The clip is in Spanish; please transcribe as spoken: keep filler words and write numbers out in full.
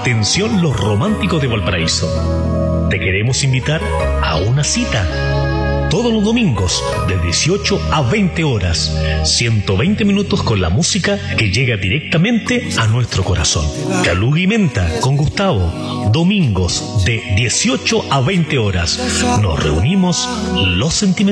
Atención los románticos de Valparaíso. Te queremos invitar a una cita. Todos los domingos, de dieciocho a veinte horas, ciento veinte minutos con la música que llega directamente a nuestro corazón. Calug y Menta con Gustavo, domingos de dieciocho a veinte horas. Nos reunimos los sentimentales.